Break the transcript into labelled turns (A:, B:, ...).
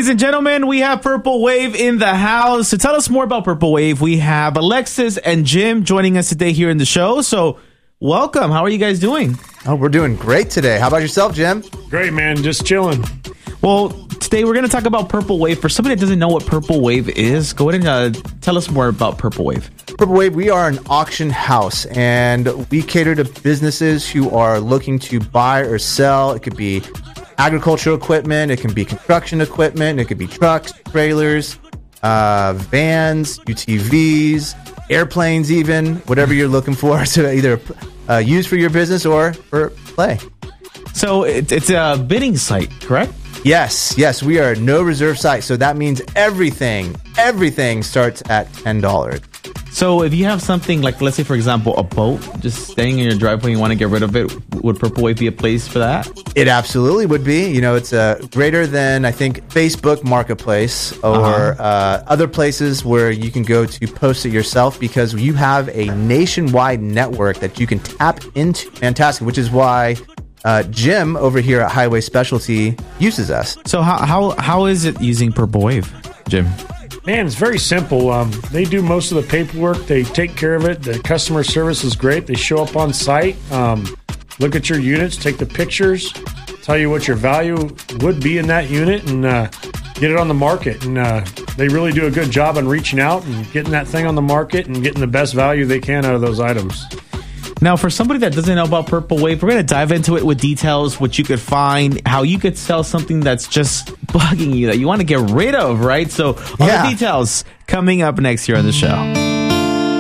A: Ladies and gentlemen, we have Purple Wave in the house. To tell us more about Purple Wave, we have Alexis and Jim joining us today here in the show. So, welcome. How are you guys doing?
B: Oh, we're doing great today. How about yourself, Jim?
C: Great, man. Just chilling.
A: Well, today we're going to talk about Purple Wave. For somebody that doesn't know what Purple Wave is, go ahead and tell us more about Purple Wave.
B: Purple Wave, we are an auction house, and we cater to businesses who are looking to buy or sell. It could be agricultural equipment, it can be construction equipment, it could be trucks, trailers, vans, UTVs, airplanes even, whatever you're looking for to either use for your business or for play.
A: So it's a bidding site, correct?
B: Yes, we are a no reserve site, so that means everything starts at $10.
A: So if you have something like, let's say, for example, a boat just staying in your driveway, you want to get rid of it, would Purple Wave be a place for that?
B: It absolutely would be. You know, it's greater than, I think, Facebook Marketplace or other places where you can go to post it yourself, because you have a nationwide network that you can tap into. Fantastic, which is why Jim over here at Highway Specialty uses us.
A: So how is it using Purple Wave, Jim?
C: Man, it's very simple. They do most of the paperwork. They take care of it. The customer service is great. They show up on site, look at your units, take the pictures, tell you what your value would be in that unit, and get it on the market. And they really do a good job on reaching out and getting that thing on the market and getting the best value they can out of those items.
A: Now, for somebody that doesn't know about Purple Wave, we're going to dive into it with details, what you could find, how you could sell something that's just bugging you, that you want to get rid of, right? So all the details coming up next here on the show.